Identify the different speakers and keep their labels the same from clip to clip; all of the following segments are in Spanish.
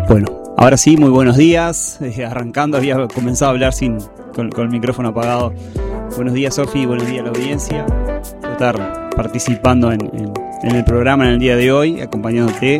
Speaker 1: Bueno, ahora sí, muy buenos días. Arrancando, había comenzado a hablar con el micrófono apagado. Buenos días, Sofi, buenos días a la audiencia. Voy a estar participando en el programa en el día de hoy, acompañándote.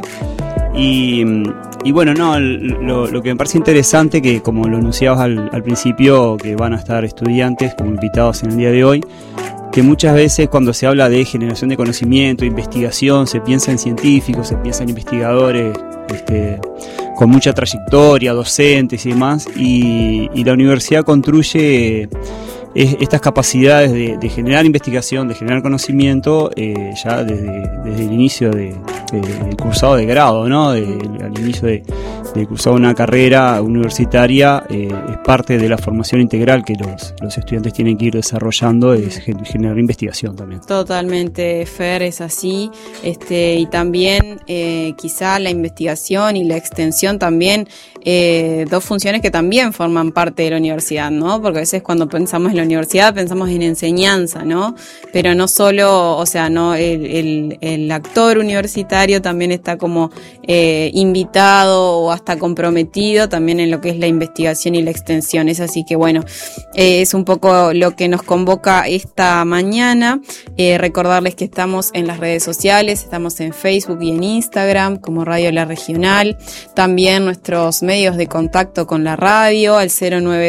Speaker 1: Y bueno, no, lo que me parece interesante, que como lo anunciabas al principio, que van a estar estudiantes como invitados en el día de hoy, que muchas veces cuando se habla de generación de conocimiento, investigación, se piensa en científicos, se piensa en investigadores con mucha trayectoria, docentes y demás, y la universidad construye estas capacidades de generar investigación, de generar conocimiento, ya desde el inicio del cursado de grado, ¿no? Al inicio de cursar una carrera universitaria, es parte de la formación integral que los estudiantes tienen que ir desarrollando, es generar investigación también.
Speaker 2: Totalmente, Fer, es así. Y también quizá la investigación y la extensión también, dos funciones que también forman parte de la universidad, ¿no? Porque a veces cuando pensamos en la universidad pensamos en enseñanza, ¿no? Pero no solo, o sea, no, el actor universitario también está como invitado o hasta comprometido también en lo que es la investigación y la extensión. Es así que bueno, es un poco lo que nos convoca esta mañana. Recordarles que estamos en las redes sociales, estamos en Facebook y en Instagram como Radio La Regional. También nuestros medios de contacto con la radio al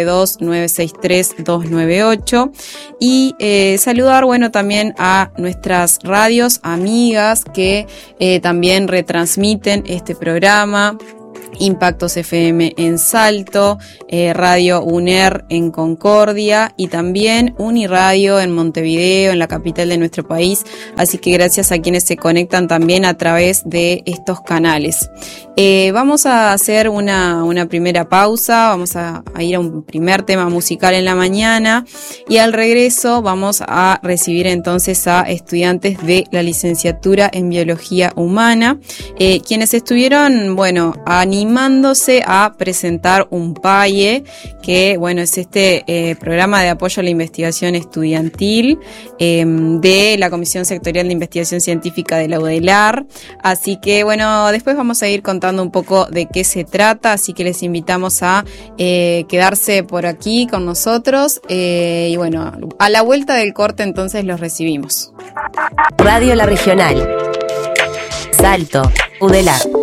Speaker 2: 092-963-298. Y saludar, bueno, también a nuestras radios amigas que también retransmiten este programa. Impactos FM en Salto, Radio UNER en Concordia y también Uniradio en Montevideo, en la capital de nuestro país. Así que gracias a quienes se conectan también a través de estos canales. Vamos a hacer una primera pausa, vamos a ir a un primer tema musical en la mañana y al regreso vamos a recibir entonces a estudiantes de la licenciatura en Biología Humana, quienes estuvieron, bueno, animándose a presentar un PAIE, que bueno, es programa de apoyo a la investigación estudiantil de la Comisión Sectorial de Investigación Científica de la UDELAR. Así que bueno, después vamos a ir contando un poco de qué se trata, así que les invitamos a quedarse por aquí con nosotros y bueno, a la vuelta del corte entonces los recibimos.
Speaker 3: Radio La Regional. Salto, UDELAR.